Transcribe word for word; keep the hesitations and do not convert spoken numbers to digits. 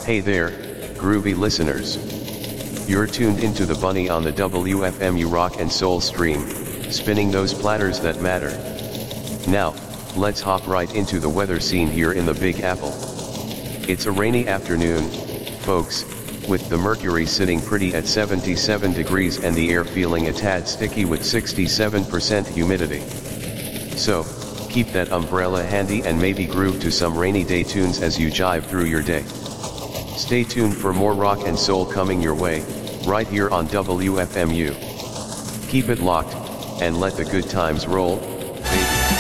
Hey there, groovy listeners. You're tuned into the Bunny on the W F M U Rock and Soul stream, spinning those platters that matter. Now, let's hop right into the weather scene here in the Big Apple. It's a rainy afternoon, folks, with the mercury sitting pretty at seventy-seven degrees and the air feeling a tad sticky with sixty-seven percent humidity. So, keep that umbrella handy and maybe groove to some rainy day tunes as you jive through your day. Stay tuned for more rock and soul coming your way, right here on W F M U. Keep it locked, and let the good times roll.